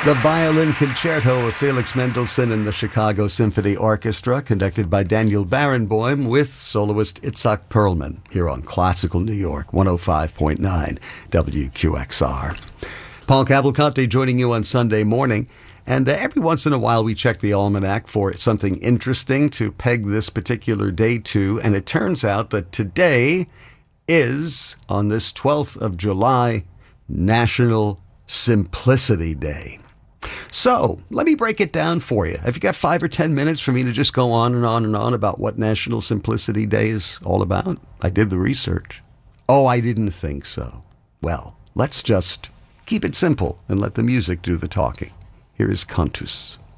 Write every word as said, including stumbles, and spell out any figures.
The Violin Concerto of Felix Mendelssohn and the Chicago Symphony Orchestra, conducted by Daniel Barenboim with soloist Itzhak Perlman, here on Classical New York, one oh five point nine W Q X R. Paul Cavalcante joining you on Sunday morning, and uh, every once in a while we check the almanac for something interesting to peg this particular day to, and it turns out that today is, on this twelfth of July, National Simplicity Day. So, let me break it down for you. Have you got five or ten minutes for me to just go on and on and on about what National Simplicity Day is all about? I did the research. Oh, I didn't think so. Well, let's just keep it simple and let the music do the talking. Here is Cantus.